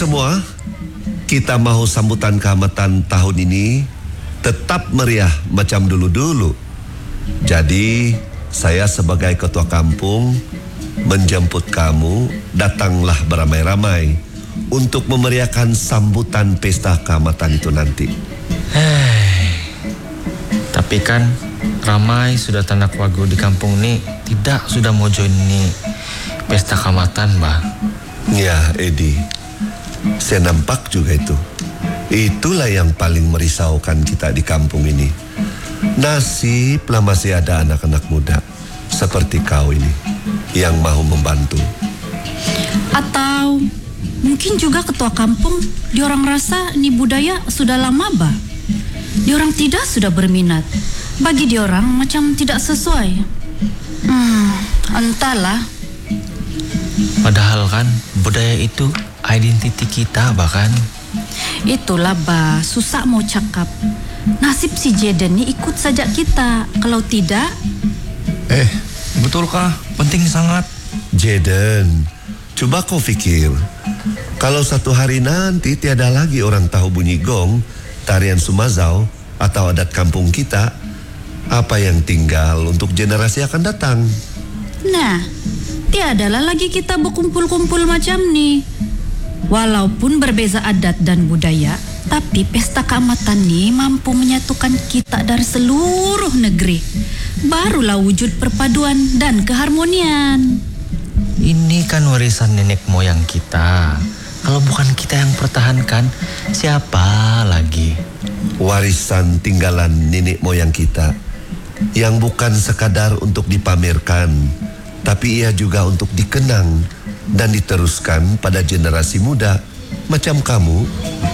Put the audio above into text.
semua, kita mau sambutan kehormatan tahun ini tetap meriah macam dulu-dulu. Jadi, saya sebagai ketua kampung menjemput kamu, datanglah beramai-ramai untuk memeriahkan sambutan pesta kehormatan itu nanti. Tapi kan ramai sudah tandak wagu di kampung ini tidak sudah mau join ini pesta kehormatan, Mbah. Ya, Edi, saya nampak juga itu. Itulah yang paling merisaukan kita di kampung ini. Nasiblah masih ada anak-anak muda seperti kau ini yang mau membantu. Atau mungkin juga ketua kampung diorang rasa ini budaya sudah lama, Bah. Diorang tidak sudah berminat. Bagi diorang macam tidak sesuai. Entahlah. Padahal kan budaya itu identiti kita bahkan. Itulah, Bah, susah mau cakap. Nasib si Jaden ni ikut saja kita. Kalau tidak, Betulkah? Penting sangat. Jaden, coba kau pikir, kalau satu hari nanti tiada lagi orang tahu bunyi gong, tarian Sumazau atau adat kampung kita, apa yang tinggal untuk generasi akan datang? nah, tiadalah lagi kita berkumpul-kumpul macam ni. Walaupun berbeza adat dan budaya, tapi pesta keamatan ni mampu menyatukan kita dari seluruh negeri. Barulah wujud perpaduan dan keharmonian. Ini kan warisan nenek moyang kita. Kalau bukan kita yang pertahankan, siapa lagi? Warisan tinggalan nenek moyang kita yang bukan sekadar untuk dipamerkan, tapi ia juga untuk dikenang dan diteruskan pada generasi muda macam kamu